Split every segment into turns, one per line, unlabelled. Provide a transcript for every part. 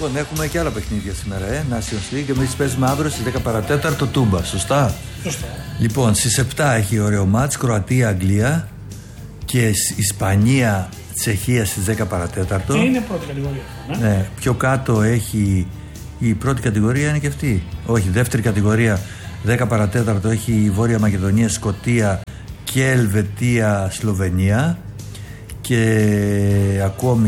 Λοιπόν, έχουμε και άλλα παιχνίδια σήμερα, Nations League. Εμείς παίζουμε αύριο στις 10 παρατέταρτο Τούμπα, σωστά?
Σωστά.
Λοιπόν, στις 7 έχει ωραίο μάτς, Κροατία-Αγγλία και Ισπανία Τσεχία στις 10 παρατέταρτο.
Είναι πρώτη κατηγορία.
Ναι, πιο κάτω έχει η πρώτη κατηγορία, είναι και αυτή. Όχι, δεύτερη κατηγορία 10 παρατέταρτο έχει η Βόρεια Μακεδονία, Σκωτία και Ελβετία, Σλοβενία. Και ακόμη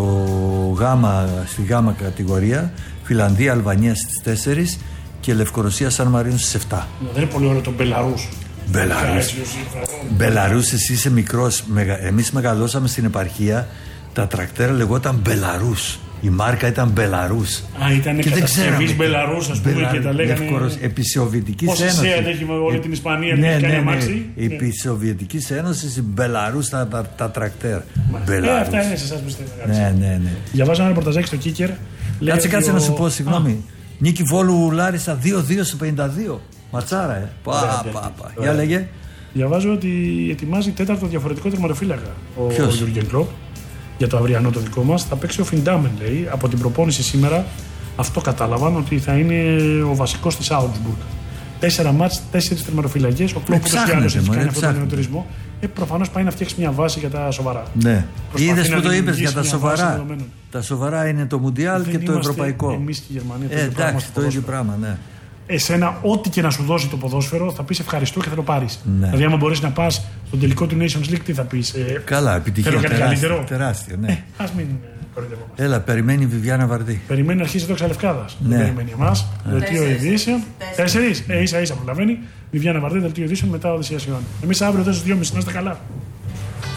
στη γάμα κατηγορία Φιλανδία, Αλβανία στις 4 και Λευκορωσία, Σαν Μαρίνο στις 7.
Δεν είναι πολύ ωραίο το Μπελαρούς.
Μπελαρούς, εσύ είσαι μικρός. Εμείς μεγαλώσαμε στην επαρχία. Τα τρακτέρ λεγόταν Μπελαρούς. Η μάρκα ήταν Μπελαρούς.
Ήταν κατασκευής Μπελαρούς, ας πούμε, και τα λέγανε.
Επί Σοβιετικής Ένωσης.
Πόση σέα έχει με όλη την Ισπανία, την κάνει αμάξι.
Επί Σοβιετικής Ένωσης, η Μπελαρούς τα τρακτέρ.
Αυτά είναι σε εσάς που είστε.
Ναι.
Διαβάζω ένα ρεπορταζάκι στο Kicker.
Κάτσε να σου πω, συγγνώμη. Νίκη Βόλου Λάρισα 2-2 στο 52. Ματσάρα, Για λέγε.
Διαβάζω ότι ετοιμάζει τέταρτο διαφορετικό τερματοφύλακα ο Γιούργεν Κλοπ για το αυριανό το δικό μας. Θα παίξει ο Φιντάμεν, λέει, από την προπόνηση σήμερα. Αυτό κατάλαβαν ότι θα είναι ο βασικός της Augsburg. 4 μάτς, 4 τερματοφυλακές. Ο Κλοπ ούτως ή άλλως έχει κάνει αυτόν τον νεοτουρισμό. Προφανώς πάει να φτιάξει μια βάση για τα σοβαρά.
Ναι. Είδες που το είπες για τα σοβαρά. Τα σοβαρά είναι το Μουντιάλ και το Ευρωπαϊκό.
Εμείς και η Γερμανία.
Εντάξει, το ίδιο πράγμα, ναι.
Εσένα, ό,τι και να σου δώσει το ποδόσφαιρο, θα πεις ευχαριστώ και θα το πάρεις.
Ναι.
Δηλαδή, άμα μπορείς να πας στον τελικό του Nations League, τι θα πεις?
Καλά, επιτυχία.
Θέλω κάτι καλύτερο.
Τεράστιο, ναι.
Ας μην κορυδευόμαστε.
Έλα, περιμένει η Βιβιάνα Βαρδί.
Περιμένει να αρχίσει εδώ Ξαλευκάδας.
Ναι.
Δεν περιμένει εμάς. Δελτίο ειδήσεων. 4. Ίσα-ίσα προλαβαίνει. Βιβιάνα Βαρδί, δελτίο ειδήσεων μετά Οδυσσέας Ιωάννου. Εμείς αύριο εδώ στις 2.30 να είστε καλά.